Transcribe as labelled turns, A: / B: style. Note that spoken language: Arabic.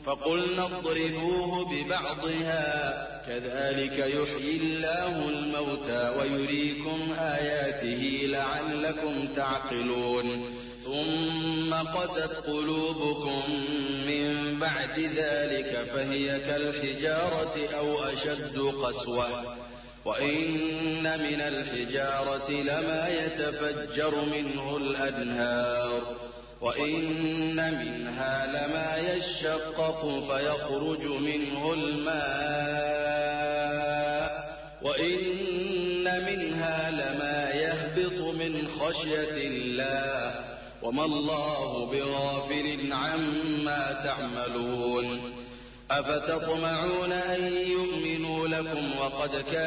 A: فقلنا اضربوه ببعضها كذلك يحيي الله الموتى ويريكم آياته لعلكم تعقلون ثم قست قلوبكم من بعد ذلك فهي كالحجارة أو أشد قسوة وإن من الحجارة لما يتفجر منه الأنهار وإن منها لما يشقق فيخرج منه الماء وإن منها لما يهبط من خشية الله وما الله بغافل عما تعملون أفتطمعون أن يؤمنوا لكم وقد كان